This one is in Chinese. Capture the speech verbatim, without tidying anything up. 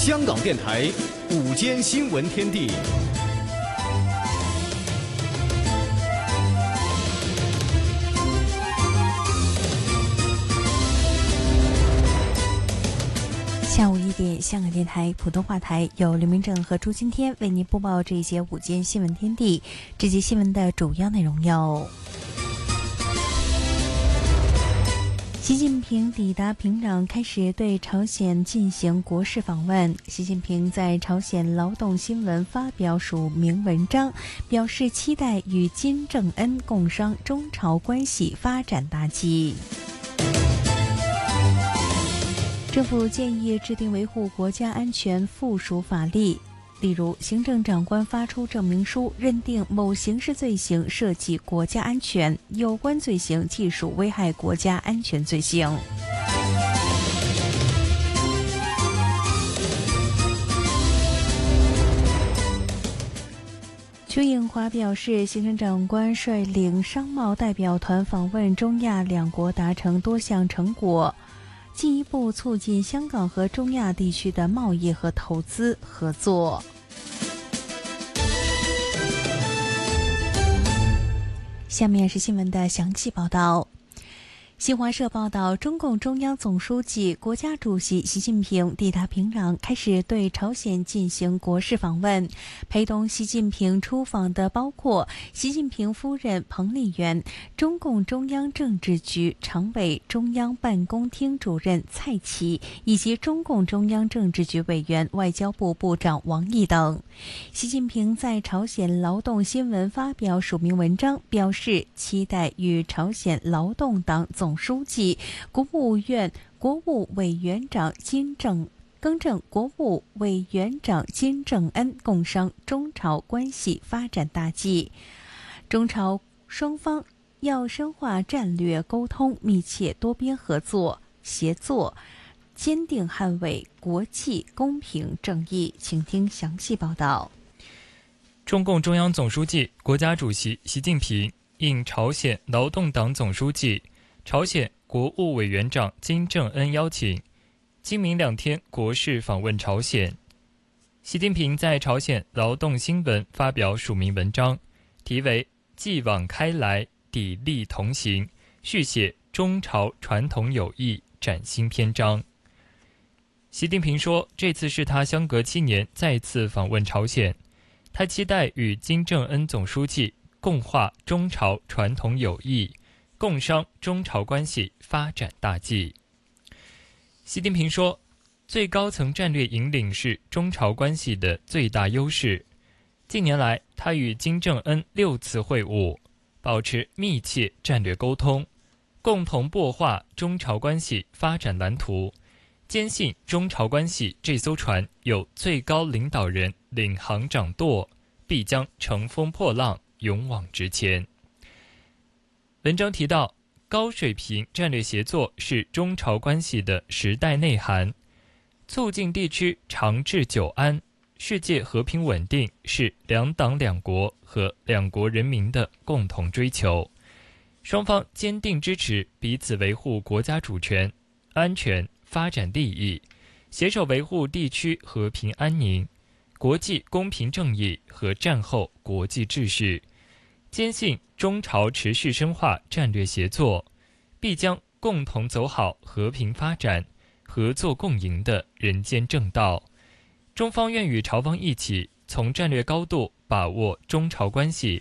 香港电台午间新闻天地。 下午一点，香港电台普通话台由刘明正和朱今天为您播报这一节午间新闻天地。这节新闻的主要内容有：习近平抵达平壤，开始对朝鲜进行国事访问。习近平在朝鲜劳动新闻发表署名文章，表示期待与金正恩共商中朝关系发展大计。政府建议制定维护国家安全附属法例，例如行政长官发出证明书，认定某刑事罪行涉及国家安全，有关罪行既属危害国家安全罪行。邱应华表示，行政长官率领商贸代表团访问中亚两国，达成多项成果，进一步促进香港和中亚地区的贸易和投资合作。下面是新闻的详细报道。新华社报道，中共中央总书记、国家主席习近平抵达平壤，开始对朝鲜进行国事访问。陪同习近平出访的包括习近平夫人彭丽媛、中共中央政治局常委、中央办公厅主任蔡奇，以及中共中央政治局委员、外交部部长王毅等。习近平在朝鲜劳动新闻发表署名文章，表示期待与朝鲜劳动党总总书记、国务院国务委员长金正更正国务委员长金正恩共商中朝关系发展大计。中朝双方要深化战略沟通，密切多边合作协作，坚定捍卫国际公平正义。请听详细报道。 中共中央总书记、国家主席习近平应朝鲜劳动党总书记、朝鲜国务委员长金正恩邀请，今明两天国事访问朝鲜。习近平在朝鲜劳动新闻发表署名文章，题为《继往开来，砥砺同行》，续写中朝传统友谊崭新篇章。习近平说，这次是他相隔七年再次访问朝鲜，他期待与金正恩总书记共话中朝传统友谊，共商中朝关系发展大计。习近平说，最高层战略引领是中朝关系的最大优势。近年来，他与金正恩六次会晤，保持密切战略沟通，共同擘画中朝关系发展蓝图，坚信中朝关系这艘船有最高领导人领航掌舵，必将乘风破浪，勇往直前。文章提到，高水平战略协作是中朝关系的时代内涵，促进地区长治久安、世界和平稳定是两党两国和两国人民的共同追求。双方坚定支持彼此维护国家主权、安全、发展利益，携手维护地区和平安宁、国际公平正义和战后国际秩序。坚信中朝持续深化战略协作，必将共同走好和平发展、合作共赢的人间正道。中方愿与朝方一起，从战略高度把握中朝关系